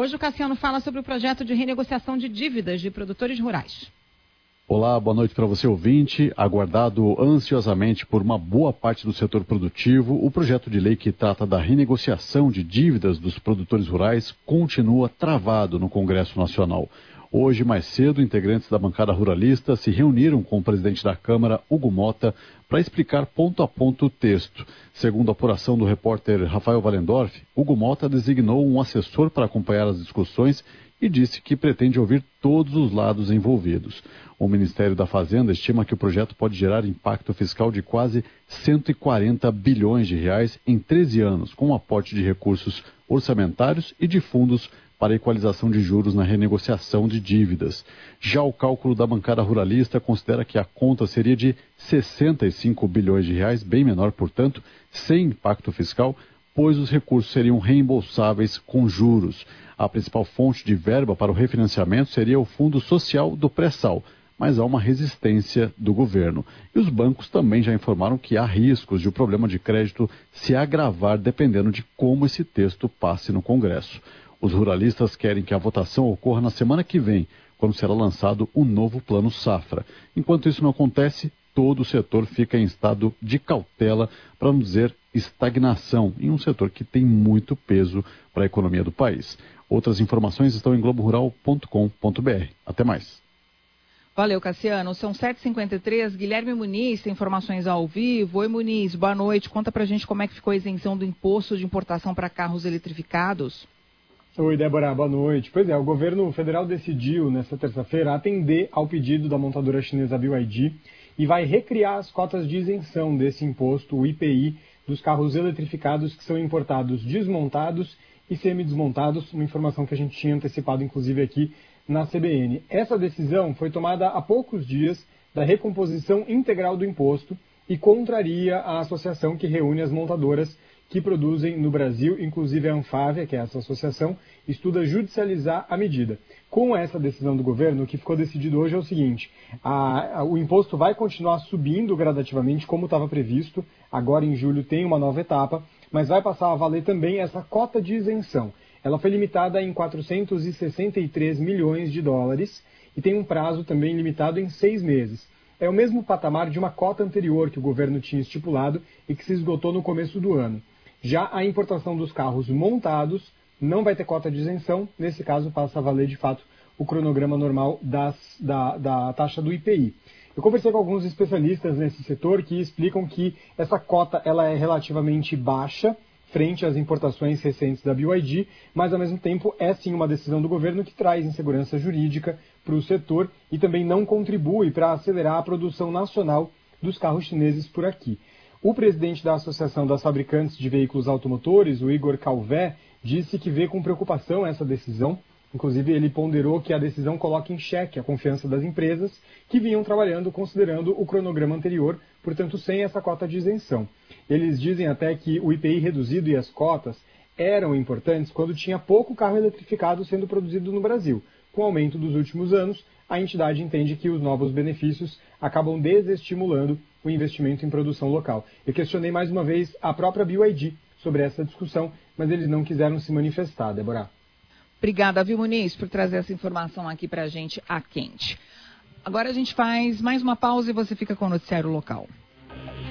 Hoje o Cassiano fala sobre o projeto de renegociação de dívidas de produtores rurais. Olá, boa noite para você ouvinte. Aguardado ansiosamente por uma boa parte do setor produtivo, o projeto de lei que trata da renegociação de dívidas dos produtores rurais continua travado no Congresso Nacional. Hoje, mais cedo, integrantes da bancada ruralista se reuniram com o presidente da Câmara, Hugo Motta, para explicar ponto a ponto o texto. Segundo a apuração do repórter Rafael Wallendorf, Hugo Motta designou um assessor para acompanhar as discussões e disse que pretende ouvir todos os lados envolvidos. O Ministério da Fazenda estima que o projeto pode gerar impacto fiscal de quase 140 bilhões de reais em 13 anos, com um aporte de recursos orçamentários e de fundos para equalização de juros na renegociação de dívidas. Já o cálculo da bancada ruralista considera que a conta seria de 65 bilhões de reais, bem menor, portanto, sem impacto fiscal, pois os recursos seriam reembolsáveis com juros. A principal fonte de verba para o refinanciamento seria o Fundo Social do Pré-Sal, mas há uma resistência do governo. E os bancos também já informaram que há riscos de o problema de crédito se agravar dependendo de como esse texto passe no Congresso. Os ruralistas querem que a votação ocorra na semana que vem, quando será lançado o novo Plano Safra. Enquanto isso não acontece, todo o setor fica em estado de cautela, para não dizer estagnação, em um setor que tem muito peso para a economia do país. Outras informações estão em globorural.com.br. Até mais. Valeu, Cassiano. São 7h53. Guilherme Muniz tem informações ao vivo. Oi, Muniz, boa noite. Conta pra gente como é que ficou a isenção do imposto de importação para carros eletrificados. Oi, Débora, boa noite. Pois é, o governo federal decidiu, nesta terça-feira, atender ao pedido da montadora chinesa BYD e vai recriar as cotas de isenção desse imposto, o IPI, dos carros eletrificados que são importados desmontados e semidesmontados, uma informação que a gente tinha antecipado, inclusive, aqui na CBN. Essa decisão foi tomada há poucos dias da recomposição integral do imposto e contraria a associação que reúne as montadoras que produzem no Brasil, inclusive a Anfávia, que é essa associação, estuda judicializar a medida. Com essa decisão do governo, o que ficou decidido hoje é o seguinte: o imposto vai continuar subindo gradativamente, como estava previsto, agora em julho tem uma nova etapa, mas vai passar a valer também essa cota de isenção. Ela foi limitada em 463 milhões de dólares e tem um prazo também limitado em 6 meses. É o mesmo patamar de uma cota anterior que o governo tinha estipulado e que se esgotou no começo do ano. Já a importação dos carros montados não vai ter cota de isenção, nesse caso passa a valer de fato o cronograma normal da taxa do IPI. Eu conversei com alguns especialistas nesse setor que explicam que essa cota ela é relativamente baixa frente às importações recentes da BYD, mas ao mesmo tempo é sim uma decisão do governo que traz insegurança jurídica para o setor e também não contribui para acelerar a produção nacional dos carros chineses por aqui. O presidente da Associação das Fabricantes de Veículos Automotores, o Igor Calvé, disse que vê com preocupação essa decisão. Inclusive, ele ponderou que a decisão coloca em xeque a confiança das empresas que vinham trabalhando considerando o cronograma anterior, portanto, sem essa cota de isenção. Eles dizem até que o IPI reduzido e as cotas eram importantes quando tinha pouco carro eletrificado sendo produzido no Brasil. Com o aumento dos últimos anos, a entidade entende que os novos benefícios acabam desestimulando o investimento em produção local. Eu questionei mais uma vez a própria BYD sobre essa discussão, mas eles não quiseram se manifestar, Débora. Obrigada, viu, Muniz, por trazer essa informação aqui pra gente a quente. Agora a gente faz mais uma pausa e você fica com o noticiário local.